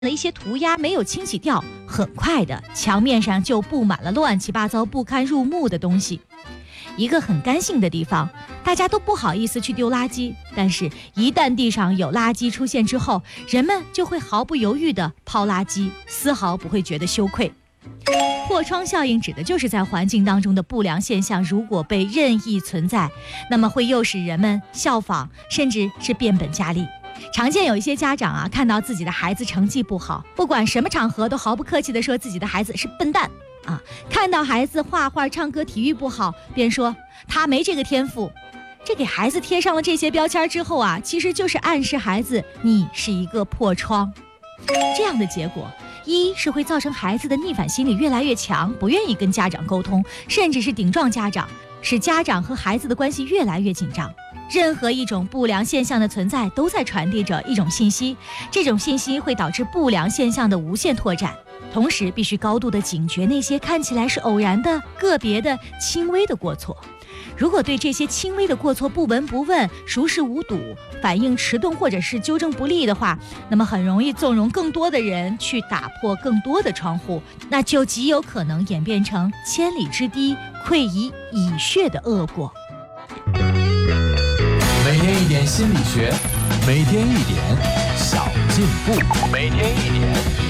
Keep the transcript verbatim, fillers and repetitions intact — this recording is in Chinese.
了一些涂鸦没有清洗掉，很快的墙面上就布满了乱七八糟不堪入目的东西。一个很干净的地方，大家都不好意思去丢垃圾，但是一旦地上有垃圾出现之后，人们就会毫不犹豫地抛垃圾，丝毫不会觉得羞愧。破窗效应指的就是在环境当中的不良现象，如果被任意存在，那么会诱使人们效仿，甚至是变本加厉。常见有一些家长啊，看到自己的孩子成绩不好，不管什么场合都毫不客气地说自己的孩子是笨蛋啊；看到孩子画画、唱歌、体育不好，便说他没这个天赋。这给孩子贴上了这些标签之后啊，其实就是暗示孩子你是一个破窗。这样的结果，一是会造成孩子的逆反心理越来越强，不愿意跟家长沟通，甚至是顶撞家长，使家长和孩子的关系越来越紧张。任何一种不良现象的存在都在传递着一种信息，这种信息会导致不良现象的无限拓展。同时必须高度的警觉那些看起来是偶然的、个别的、轻微的过错。如果对这些轻微的过错不闻不问、熟视无睹、反应迟钝或者是纠正不力的话，那么很容易纵容更多的人去打破更多的窗户，那就极有可能演变成千里之堤溃以蚁穴的恶果。 每天一点心理学，每天一点小进步，每天一点